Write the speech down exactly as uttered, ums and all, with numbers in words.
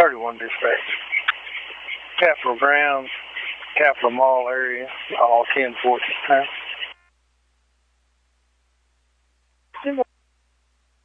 thirty-one dispatch. Capitol Grounds, Capitol Mall area, all ten four at this time.